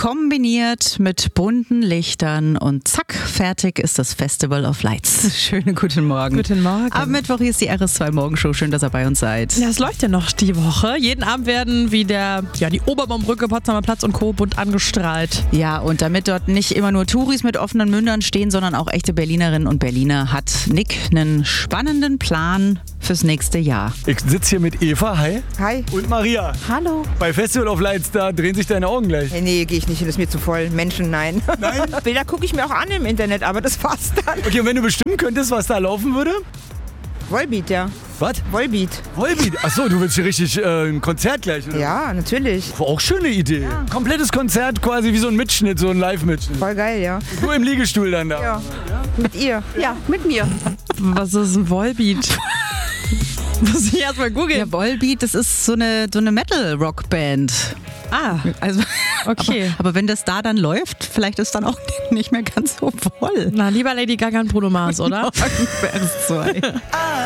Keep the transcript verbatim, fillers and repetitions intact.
kombiniert mit bunten Lichtern und zack, fertig ist das Festival of Lights. Schönen guten Morgen. Guten Morgen. Am Mittwoch hier ist die R S zwei Morgenshow. Schön, dass ihr bei uns seid. Ja, es läuft ja noch die Woche. Jeden Abend werden wie der, ja, die Oberbaumbrücke, Potsdamer Platz und Co. bunt angestrahlt. Ja, und damit dort nicht immer nur Touris mit offenen Mündern stehen, sondern auch echte Berlinerinnen und Berliner, hat Nick einen spannenden Plan fürs nächste Jahr. Ich sitze hier mit Eva, hi. Hi. Und Maria. Hallo. Bei Festival of Lights, da drehen sich deine Augen gleich. Hey, nee, gehe ich nicht hin, das ist mir zu voll. Menschen, nein. Nein? Bilder gucke ich mir auch an im Internet, aber das war's dann. Okay, und wenn du bestimmen könntest, was da laufen würde? Volbeat, ja. Was? Volbeat. Volbeat? Achso, du willst hier richtig äh, ein Konzert gleich, oder? Ja, natürlich. Auch schöne Idee. Ja. Komplettes Konzert, quasi wie so ein Mitschnitt, so ein Live-Mitschnitt. Voll geil, ja. Nur im Liegestuhl dann da. Ja. Mit ihr. Ja, mit mir. Was ist ein Volbeat? Muss ich erstmal googeln. Ja, Volbeat, das ist so eine, so eine Metal-Rock-Band. Ah, Also, okay. aber, aber wenn das da dann läuft, vielleicht ist dann auch nicht mehr ganz so voll. Na, lieber Lady Gaga und Bruno Mars, oder? Morgen für R S zwei.